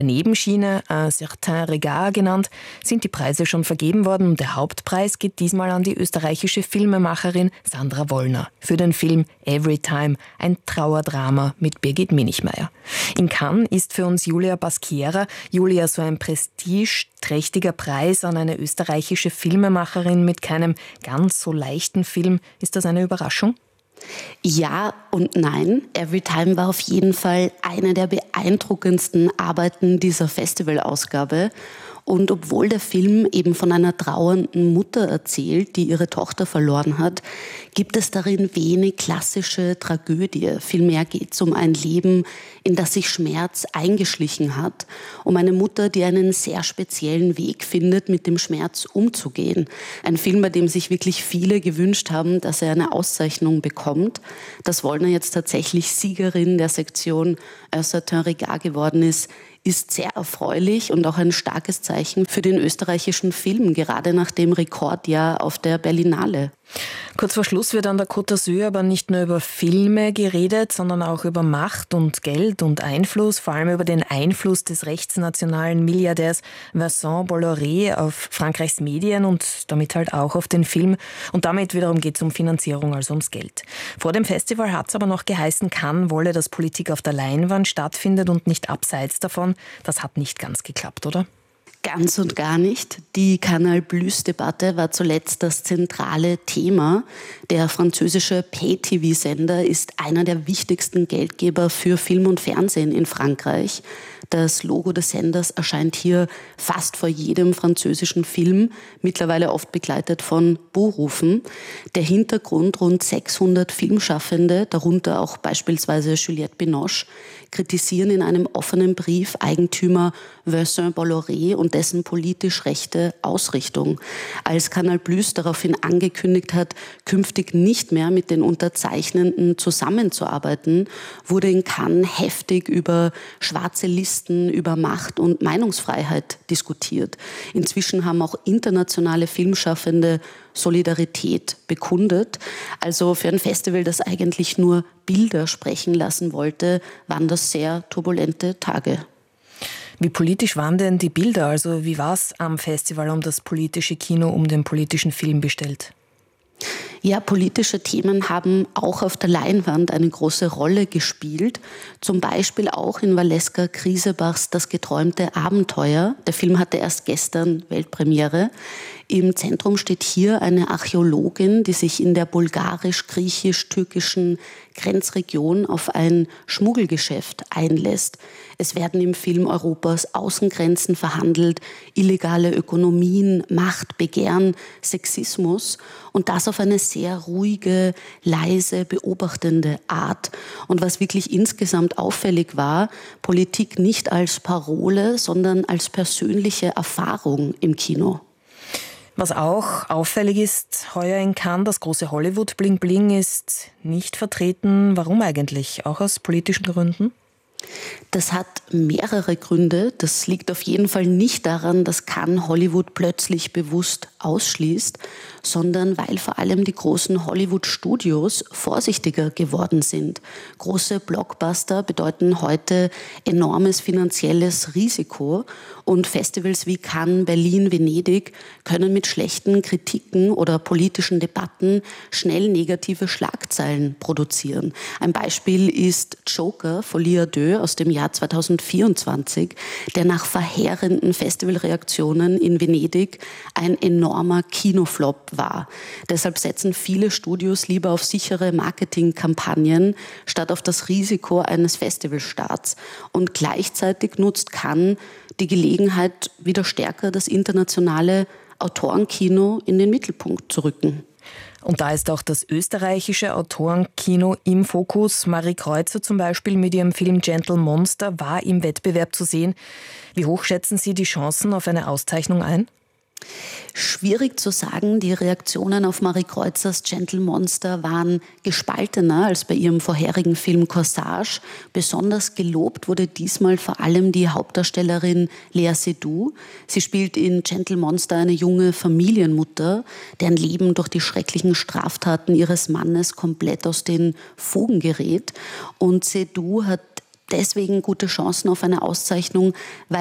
Nebenschiene, un certain regard genannt, sind die Preise schon vergeben worden und der Hauptpreis geht diesmal an die österreichische Filmemacherin Sandra Wollner für den Film Everytime, ein Trauerdrama mit Birgit Minichmeier. In Cannes ist für uns Julia Baschiera. Julia, so ein prestigeträchtiger Preis an eine österreichische Filmemacherin mit keinem ganz so leichten Film, ist das eine Überraschung? Ja und nein. Everytime war auf jeden Fall eine der beeindruckendsten Arbeiten dieser Festivalausgabe. Und obwohl der Film eben von einer trauernden Mutter erzählt, die ihre Tochter verloren hat, gibt es darin wenig klassische Tragödie. Vielmehr geht es um ein Leben, in das sich Schmerz eingeschlichen hat, um eine Mutter, die einen sehr speziellen Weg findet, mit dem Schmerz umzugehen. Ein Film, bei dem sich wirklich viele gewünscht haben, dass er eine Auszeichnung bekommt. Dass Wollner jetzt tatsächlich Siegerin der Sektion Un certain regard geworden ist sehr erfreulich und auch ein starkes Zeichen für den österreichischen Film, gerade nach dem Rekordjahr auf der Berlinale. Kurz vor Schluss wird an der Côte d'Azur aber nicht nur über Filme geredet, sondern auch über Macht und Geld und Einfluss, vor allem über den Einfluss des rechtsnationalen Milliardärs Vincent Bolloré auf Frankreichs Medien und damit halt auch auf den Film. Und damit wiederum geht es um Finanzierung, also ums Geld. Vor dem Festival hat es aber noch geheißen, Cannes wolle, dass Politik auf der Leinwand stattfindet und nicht abseits davon. Das hat nicht ganz geklappt, oder? Ganz und gar nicht. Die Canal+-Debatte war zuletzt das zentrale Thema. Der französische Pay-TV-Sender ist einer der wichtigsten Geldgeber für Film und Fernsehen in Frankreich. Das Logo des Senders erscheint hier fast vor jedem französischen Film, mittlerweile oft begleitet von Buhrufen. Der Hintergrund: rund 600 Filmschaffende, darunter auch beispielsweise Juliette Binoche, kritisieren in einem offenen Brief Eigentümer Vincent Bolloré und dessen politisch rechte Ausrichtung. Als Canal+ daraufhin angekündigt hat, künftig nicht mehr mit den Unterzeichnenden zusammenzuarbeiten, wurde in Cannes heftig über schwarze Listen, über Macht und Meinungsfreiheit diskutiert. Inzwischen haben auch internationale Filmschaffende Solidarität bekundet. Also für ein Festival, das eigentlich nur Bilder sprechen lassen wollte, waren das sehr turbulente Tage. Wie politisch waren denn die Bilder? Also wie war es am Festival um das politische Kino, um den politischen Film bestellt? Ja, politische Themen haben auch auf der Leinwand eine große Rolle gespielt. Zum Beispiel auch in Valeska Krisebachs Das geträumte Abenteuer. Der Film hatte erst gestern Weltpremiere. Im Zentrum steht hier eine Archäologin, die sich in der bulgarisch-griechisch-türkischen Grenzregion auf ein Schmuggelgeschäft einlässt. Es werden im Film Europas Außengrenzen verhandelt, illegale Ökonomien, Macht, Begehren, Sexismus und das auf eine sehr ruhige, leise, beobachtende Art. Und was wirklich insgesamt auffällig war: Politik nicht als Parole, sondern als persönliche Erfahrung im Kino. Was auch auffällig ist heuer in Cannes, das große Hollywood Bling Bling ist nicht vertreten. Warum eigentlich? Auch aus politischen Gründen? Das hat mehrere Gründe. Das liegt auf jeden Fall nicht daran, dass Cannes Hollywood plötzlich bewusst ausschließt, sondern weil vor allem die großen Hollywood-Studios vorsichtiger geworden sind. Große Blockbuster bedeuten heute enormes finanzielles Risiko und Festivals wie Cannes, Berlin, Venedig können mit schlechten Kritiken oder politischen Debatten schnell negative Schlagzeilen produzieren. Ein Beispiel ist Joker, Folie à deux aus dem Jahr 2024, der nach verheerenden Festivalreaktionen in Venedig ein enormer Kinoflop war. Deshalb setzen viele Studios lieber auf sichere Marketingkampagnen statt auf das Risiko eines Festivalstarts. Und gleichzeitig nutzt Cannes die Gelegenheit, wieder stärker das internationale Autorenkino in den Mittelpunkt zu rücken. Und da ist auch das österreichische Autorenkino im Fokus. Marie Kreuzer zum Beispiel mit ihrem Film Gentle Monster war im Wettbewerb zu sehen. Wie hoch schätzen Sie die Chancen auf eine Auszeichnung ein? Schwierig zu sagen. Die Reaktionen auf Marie Kreuzers Gentle Monster waren gespaltener als bei ihrem vorherigen Film Corsage. Besonders gelobt wurde diesmal vor allem die Hauptdarstellerin Léa Seydoux. Sie spielt in Gentle Monster eine junge Familienmutter, deren Leben durch die schrecklichen Straftaten ihres Mannes komplett aus den Fugen gerät. Und Seydoux hat deswegen gute Chancen auf eine Auszeichnung, weil